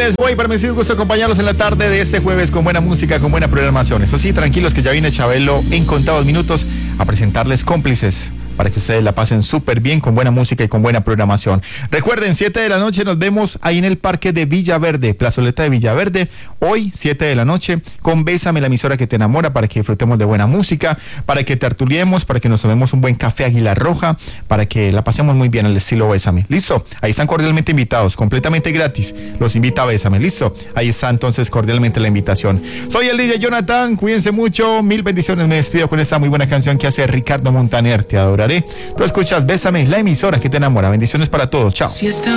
señores, hoy para mí ha sido un gusto acompañarlos en la tarde de este jueves con buena música, con buena programación. Eso sí, tranquilos que ya viene Chabelo en contados minutos a presentarles Cómplices, para que ustedes la pasen súper bien con buena música y con buena programación. Recuerden, 7 de la noche nos vemos ahí en el parque de Villaverde, plazoleta de Villaverde, hoy 7 de la noche, con Bésame, la emisora que te enamora, para que disfrutemos de buena música, para que tertuliemos, para que nos tomemos un buen café Águila Roja, para que la pasemos muy bien al estilo Bésame. ¿Listo? Ahí están cordialmente invitados, completamente gratis. Los invita a Bésame, ¿listo? Ahí está entonces cordialmente la invitación. Soy el DJ Jonathan, cuídense mucho, mil bendiciones, me despido con esta muy buena canción que hace Ricardo Montaner, Te adoraré. Tú escuchas Bésame, la emisora que te enamora. Bendiciones para todos, chao.